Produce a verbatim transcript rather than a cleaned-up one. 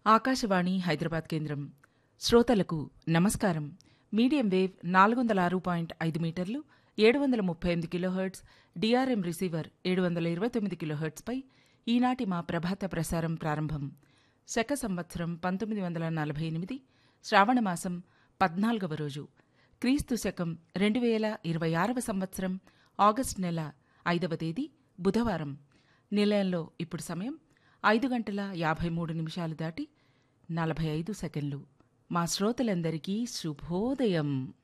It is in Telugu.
ఆకాశవాణి హైదరాబాద్ కేంద్రం. శ్రోతలకు నమస్కారం. మీడియం వేవ్ నాలుగు వందల ఆరు పాయింట్ ఐదు మీటర్లు, ఏడు వందల ముప్పై ఎనిమిది కిలోహెర్ట్జ్, డిఆర్ఎం రిసీవర్ ఏడు వందల ఇరవై తొమ్మిది కిలోహెర్ట్జ్పై ఈనాటి మా ప్రభాత ప్రసారం ప్రారంభం. శక సంవత్సరం పంతొమ్మిది వందల నలభై ఎనిమిది శ్రావణమాసం పద్నాలుగవ రోజు, క్రీస్తు శకం రెండు వేల ఇరవై ఆరవ సంవత్సరం ఆగస్టు నెల ఐదవ తేదీ బుధవారం. నిలయంలో ఇప్పుడు సమయం ఐదు గంటల యాభై మూడు నిమిషాలు దాటి నలభై ఐదు సెకండ్లు. మా శ్రోతలందరికీ శుభోదయం.